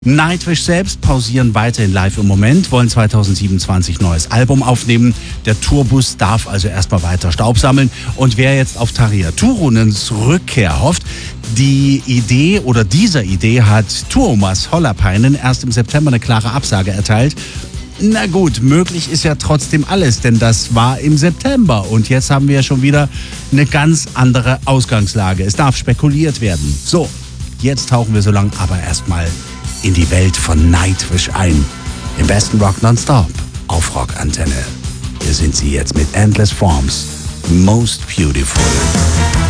Nightwish selbst pausieren weiterhin live im Moment, wollen 2027 neues Album aufnehmen. Der Tourbus darf also erstmal weiter Staub sammeln. Und wer jetzt auf Tarja Turunens Rückkehr hofft, dieser Idee hat Tuomas Holopainen erst im September eine klare Absage erteilt. Na gut, möglich ist ja trotzdem alles, denn das war im September und jetzt haben wir ja schon wieder eine ganz andere Ausgangslage. Es darf spekuliert werden. So, jetzt tauchen wir so lang aber erstmal in die Welt von Nightwish ein. Im besten Rock nonstop auf Rockantenne. Hier sind sie jetzt mit Endless Forms. Most Beautiful.